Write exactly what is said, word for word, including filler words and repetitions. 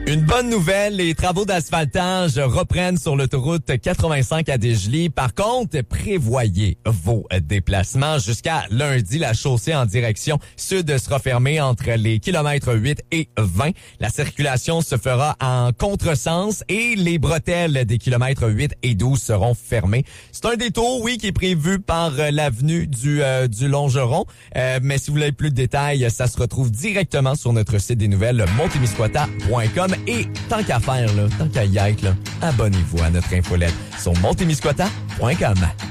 Une bonne nouvelle, les travaux d'asphaltage reprennent sur l'autoroute quatre-vingt-cinq à Desjely. Par contre, prévoyez vos déplacements. Jusqu'à lundi, la chaussée en direction sud sera fermée entre les kilomètres huit et vingt. La circulation se fera en contresens et les bretelles des kilomètres huit et douze seront fermées. C'est un détour, oui, qui est prévu par l'avenue du, euh, du Longeron. Euh, mais si vous voulez plus de détails, ça se retrouve directement sur notre site des nouvelles, montemisquata point com. Et tant qu'à faire, là, tant qu'à y être, là, abonnez-vous à notre infolette sur montemisquata point com.